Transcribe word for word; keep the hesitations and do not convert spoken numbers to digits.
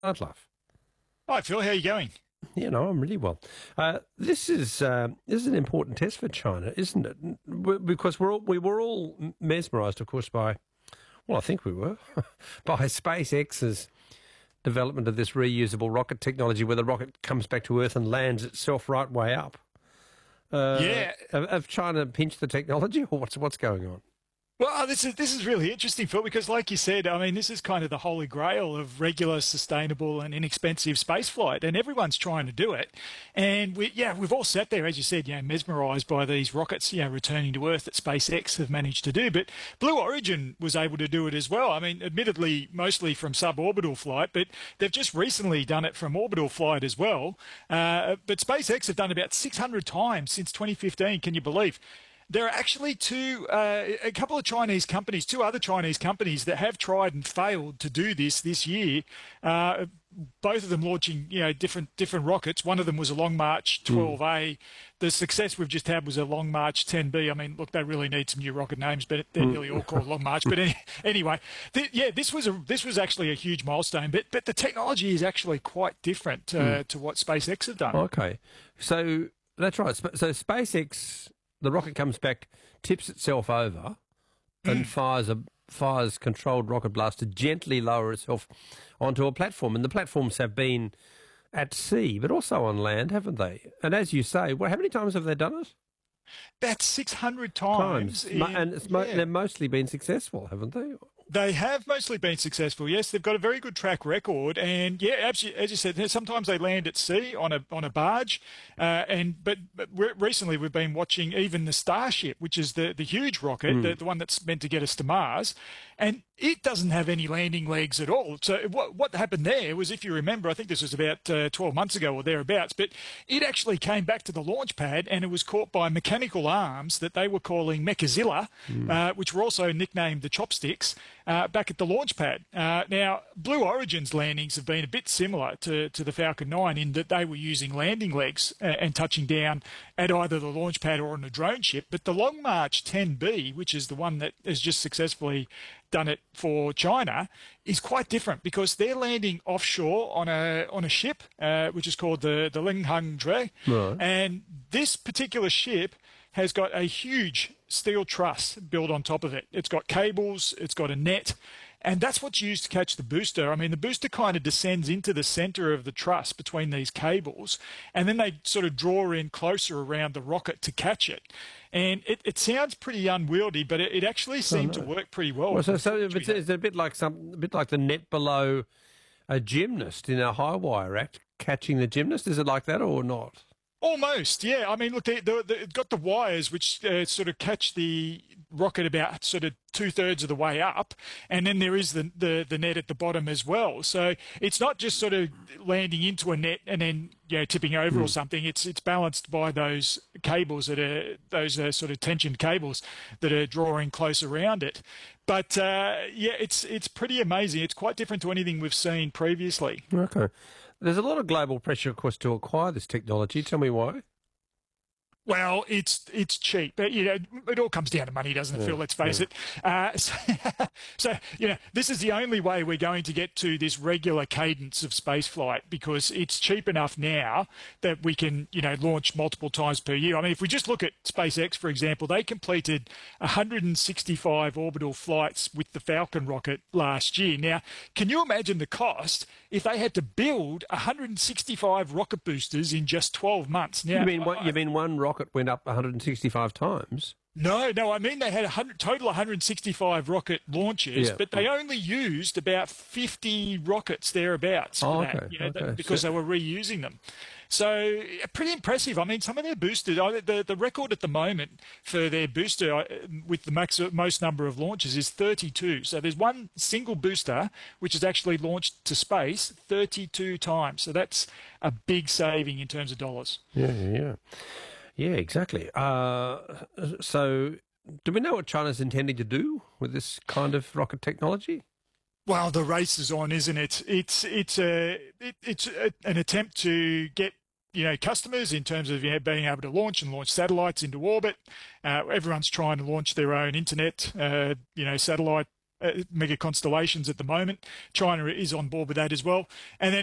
Love. Hi, Phil. How are you going? You know, I'm really well. Uh, this is uh, this is an important test for China, isn't it? W- Because we're all, we were all mesmerised, of course, by well, I think we were by SpaceX's development of this reusable rocket technology, where the rocket comes back to Earth and lands itself right way up. Uh, Yeah. have, have China pinched the technology, or what's what's going on? Well, this is this is really interesting, Phil, because like you said, I mean, this is kind of the holy grail of regular, sustainable, and inexpensive spaceflight, and everyone's trying to do it. And we, yeah, we've all sat there, as you said, you know, mesmerised by these rockets, you know, returning to Earth that SpaceX have managed to do. But Blue Origin was able to do it as well. I mean, admittedly, mostly from suborbital flight, but they've just recently done it from orbital flight as well. Uh, but SpaceX have done about six hundred times since twenty fifteen. Can you believe? There are actually two, uh, a couple of Chinese companies, two other Chinese companies that have tried and failed to do this this year. Uh, both of them launching, you know, different different rockets. One of them was a Long March twelve A. The success we've just had was a Long March ten B. I mean, look, they really need some new rocket names, but they're nearly all called Long March. But any, anyway, th- yeah, this was a this was actually a huge milestone. But but the technology is actually quite different uh, mm. to what SpaceX have done. Okay, so that's right. So SpaceX. The rocket comes back, tips itself over, and Mm. fires a fires controlled rocket blast to gently lower itself onto a platform. And the platforms have been at sea, but also on land, haven't they? And as you say, well, how many times have they done it? That's six hundred times. Times, in- and it's mo- yeah. they've mostly been successful, haven't they? They have mostly been successful. Yes, they've got a very good track record, and yeah, as you, as you said, sometimes they land at sea on a on a barge, uh, and but, but re- recently we've been watching even the Starship, which is the the huge rocket, Mm. the, the one that's meant to get us to Mars, and it doesn't have any landing legs at all. So what what happened there was, if you remember, I think this was about uh, twelve months ago or thereabouts, but it actually came back to the launch pad and it was caught by mechanical arms that they were calling Mechazilla, Mm. uh, which were also nicknamed the chopsticks, uh, back at the launch pad. Uh, now, Blue Origin's landings have been a bit similar to, to the Falcon nine in that they were using landing legs uh, and touching down at either the launch pad or on a drone ship. But the Long March ten B, which is the one that has just successfully done it for China, is quite different because they're landing offshore on a on a ship, uh, which is called the the Linghang Dre, Right. and this particular ship has got a huge steel truss built on top of it. It's got cables, it's got a net, and that's what's used to catch the booster. I mean, the booster kind of descends into the center of the truss between these cables, and then they sort of draw in closer around the rocket to catch it. And it, it sounds pretty unwieldy, but it, it actually seemed to work pretty well. Well, so, with the so footage we it's, had. it's a bit like some, a bit like the net below a gymnast in a high wire act catching the gymnast. Is it like that or not? Almost, yeah. I mean, look, they, they, they got the wires which uh, sort of catch the rocket about sort of two thirds of the way up, and then there is the, the the net at the bottom as well. So it's not just sort of landing into a net and then you know tipping over Mm. or something. It's it's balanced by those cables that are those uh, sort of tensioned cables that are drawing close around it. But uh, yeah, it's it's pretty amazing. It's quite different to anything we've seen previously. Okay. There's a lot of global pressure, of course, to acquire this technology. Tell me why. Well, it's it's cheap. But, you know, it all comes down to money, doesn't it, Yeah, Phil? Let's face yeah. it. Uh, so, so, you know, this is the only way we're going to get to this regular cadence of space flight because it's cheap enough now that we can, you know, launch multiple times per year. I mean, if we just look at SpaceX, for example, they completed one hundred sixty-five orbital flights with the Falcon rocket last year. Now, can you imagine the cost if they had to build one hundred sixty-five rocket boosters in just twelve months? Now, You mean what? I- You mean one rocket went up one hundred sixty-five times? No, no, I mean they had a hundred, total one hundred sixty-five rocket launches, Yeah. but they only used about fifty rockets thereabouts for Oh, that, okay, you know, okay. because So- they were reusing them. So uh, pretty impressive. I mean, some of their boosters, I- the the record at the moment for their booster uh, with the max, most number of launches is thirty-two. So there's one single booster which is actually launched to space thirty-two times. So that's a big saving in terms of dollars. Yeah, yeah, yeah. Yeah, exactly. Uh, so, do we know what China's intending to do with this kind of rocket technology? Well, the race is on, isn't it? It's it's a it, it's a, an attempt to get you know customers in terms of you know, being able to launch and launch satellites into orbit. Uh, everyone's trying to launch their own internet, uh, you know, satellite uh, mega constellations at the moment. China is on board with that as well. And then